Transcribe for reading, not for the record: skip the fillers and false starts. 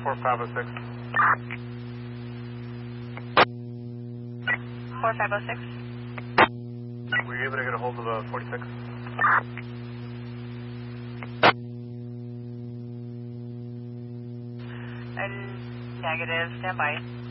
4506. 4506. Were you able to get a hold of the 46? Negative, stand by.